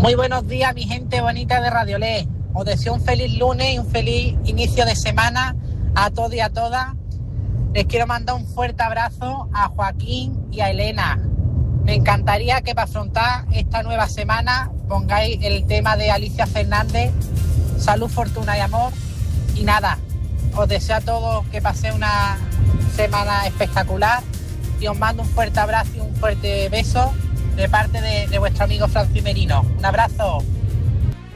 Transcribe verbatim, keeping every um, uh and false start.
Muy buenos días, mi gente bonita de Radiolé. Os deseo un feliz lunes y un feliz inicio de semana a todos y a todas. Les quiero mandar un fuerte abrazo a Joaquín y a Elena. Me encantaría que para afrontar esta nueva semana pongáis el tema de Alicia Fernández, salud, fortuna y amor. Y nada, os deseo a todos que paséis una semana espectacular y os mando un fuerte abrazo y un fuerte beso de parte de, de vuestro amigo Francis Merino. Un abrazo.